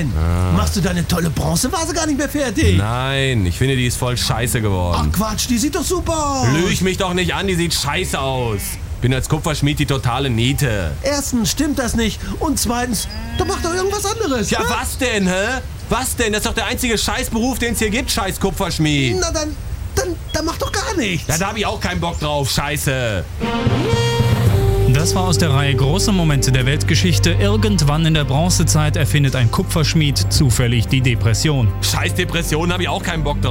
denn? Machst du deine tolle Bronzevase gar nicht mehr fertig? Nein, ich finde, die ist voll scheiße geworden. Ach Quatsch, die sieht doch super aus. Lüg mich doch nicht an, die sieht scheiße aus. Bin als Kupferschmied die totale Niete. Erstens stimmt das nicht und zweitens, da macht doch irgendwas anderes. Ja, was denn, hä? Was denn? Das ist doch der einzige Scheißberuf, den es hier gibt, scheiß Kupferschmied. Na dann mach doch gar nichts. Ja, da hab ich auch keinen Bock drauf, scheiße. Das war aus der Reihe Große Momente der Weltgeschichte. Irgendwann in der Bronzezeit erfindet ein Kupferschmied zufällig die Depression. Scheiß Depression, hab ich auch keinen Bock drauf.